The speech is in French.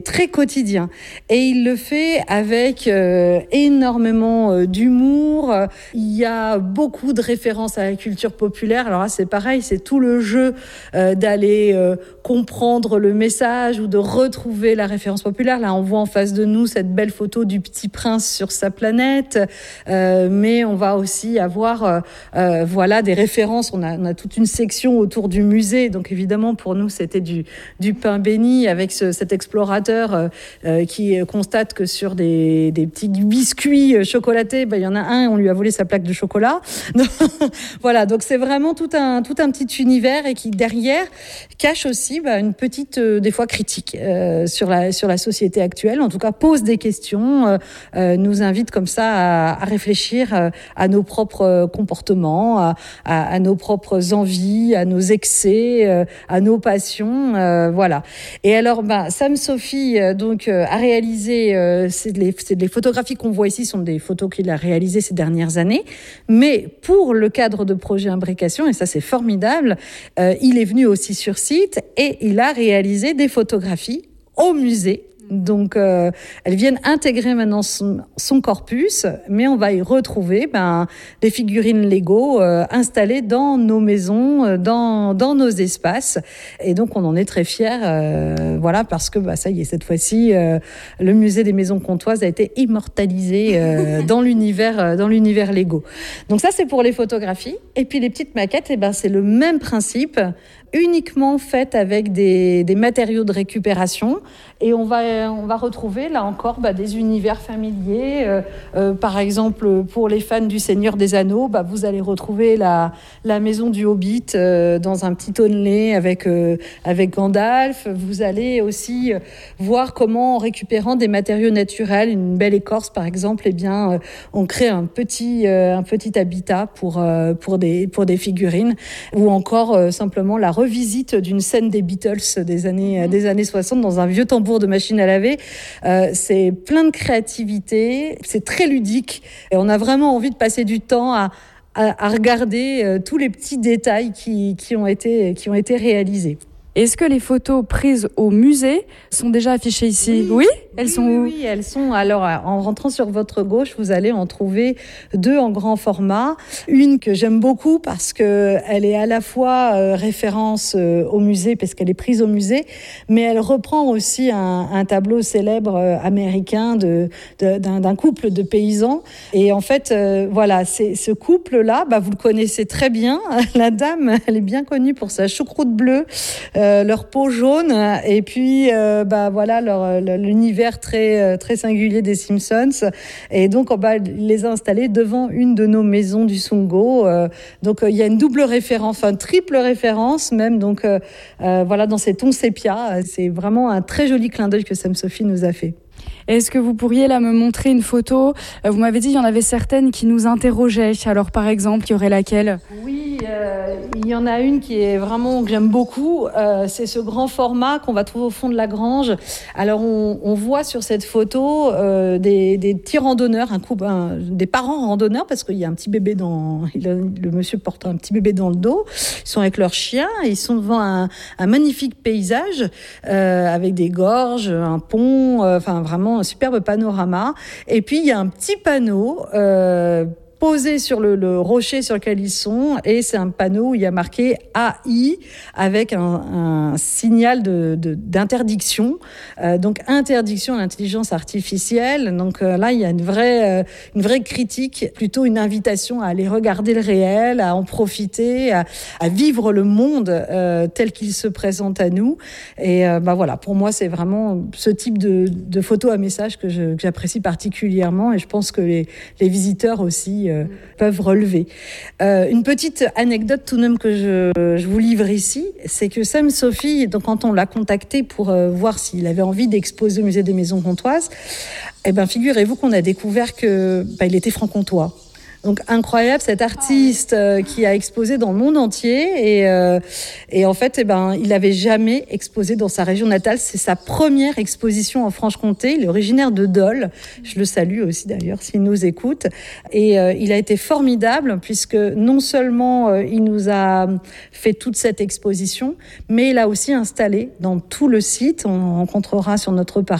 très quotidien. Et il le fait avec énormément d'humour. Il y a beaucoup de références à la culture populaire. Alors là, c'est pareil, c'est tout le jeu d'aller comprendre le message ou de retrouver la référence populaire. Là, on voit en face de nous cette belle photo du Petit Prince sur sa planète. Mais on va aussi avoir des références. On a toute une section autour du musée. Donc évidemment, pour nous, c'était du pain béni avec cet explorateur qui constate que sur des petits biscuits chocolatés, il y en a un, on lui a volé sa plaque de chocolat. Voilà, donc c'est vraiment tout un petit univers et qui derrière cache aussi une petite, des fois critique sur la société actuelle. En tout cas, pose des questions, nous invite comme ça à réfléchir à nos propres comportements, à nos propres envies, à nos excès, à nos passions, voilà. Et alors, Sam Sophie a réalisé, c'est les photographies qu'on voit ici sont des photos qu'il a réalisées ces dernières années, mais pour le cadre de projet Imbrication, et ça c'est formidable, il est venu aussi sur site et il a réalisé des photographies au musée. Donc, elles viennent intégrer maintenant son corpus, mais on va y retrouver des figurines Lego installées dans nos maisons, dans nos espaces. Et donc, on en est très fiers, parce que ça y est, cette fois-ci, le musée des maisons comtoises a été immortalisé dans l'univers Lego. Donc ça, c'est pour les photographies. Et puis les petites maquettes, c'est le même principe, uniquement faites avec des matériaux de récupération. Et on va retrouver, là encore, des univers familiers. Par exemple, pour les fans du Seigneur des Anneaux, vous allez retrouver la maison du Hobbit dans un petit Onley avec Gandalf. Vous allez aussi voir comment, en récupérant des matériaux naturels, une belle écorce, par exemple, on crée un petit habitat pour des figurines. Ou encore, simplement, la revisite d'une scène des Beatles des années 60 dans un vieux tambour de machine à laver. C'est plein de créativité, c'est très ludique et on a vraiment envie de passer du temps à regarder tous les petits détails qui ont été réalisés. Est-ce que les photos prises au musée sont déjà affichées ici ? Oui, elles sont où ? Oui, elles sont. Alors, en rentrant sur votre gauche, vous allez en trouver 2 en grand format. Une que j'aime beaucoup parce que elle est à la fois référence au musée, parce qu'elle est prise au musée, mais elle reprend aussi un tableau célèbre américain d'un couple de paysans. Et en fait, c'est ce couple-là, vous le connaissez très bien. La dame, elle est bien connue pour sa choucroute bleue. Leur peau jaune et puis l'univers très très singulier des Simpsons, et donc on va les installer devant une de nos maisons du Sungo. Donc il y a une double référence, une triple référence même, donc dans ces tons sépia. C'est vraiment un très joli clin d'œil que Sam Sophie nous a fait. Est-ce que vous pourriez là me montrer une photo ? Vous m'avez dit qu'il y en avait certaines qui nous interrogeaient. Alors par exemple, il y aurait laquelle ? Oui, il y en a une qui est vraiment que j'aime beaucoup. C'est ce grand format qu'on va trouver au fond de la grange. Alors on voit sur cette photo des petits randonneurs, des parents randonneurs, parce qu'il y a un petit bébé le monsieur porte un petit bébé dans le dos. Ils sont avec leur chien, et ils sont devant un magnifique paysage avec des gorges, un pont, vraiment un superbe panorama. Et puis il y a un petit panneau posé sur le rocher sur lequel ils sont, et c'est un panneau où il y a marqué AI avec un signal d'interdiction, donc interdiction à l'intelligence artificielle. Donc là il y a une vraie critique, plutôt une invitation à aller regarder le réel, à en profiter, à vivre le monde tel qu'il se présente à nous. Et pour moi c'est vraiment ce type de photo à message que j'apprécie particulièrement, et je pense que les visiteurs aussi peuvent relever. Une petite anecdote tout de même que je vous livre ici, c'est que Sam Sophie, donc quand on l'a contacté pour voir s'il avait envie d'exposer au musée des maisons comtoises, figurez-vous qu'on a découvert que il était franc-comtois. Donc incroyable, cet artiste qui a exposé dans le monde entier et en fait, il n'avait jamais exposé dans sa région natale. C'est sa première exposition en Franche-Comté. Il est originaire de Dole. Je le salue aussi d'ailleurs s'il nous écoute. Et il a été formidable puisque non seulement il nous a fait toute cette exposition, mais il a aussi installé dans tout le site, on rencontrera sur notre